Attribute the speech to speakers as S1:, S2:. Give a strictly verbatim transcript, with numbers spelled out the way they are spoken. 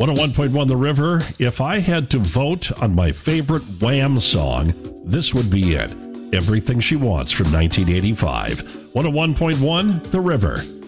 S1: one oh one point one The River. If I had to vote on my favorite Wham song, this would be it. Everything She Wants from nineteen eighty-five. one oh one point one The River.